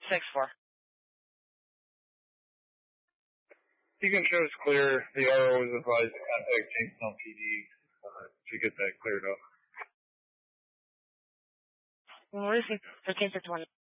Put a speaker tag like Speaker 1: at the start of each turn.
Speaker 1: 6-4.
Speaker 2: Beacon shows clear. The RO is advised to contact Jamestown PD to get that cleared up.
Speaker 1: We'll receive 13 to 20.